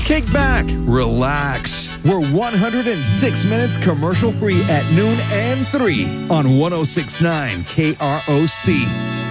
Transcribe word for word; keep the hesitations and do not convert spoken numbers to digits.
Kick back, relax. We're one hundred six minutes commercial free at noon and three on one oh six point nine K R O C.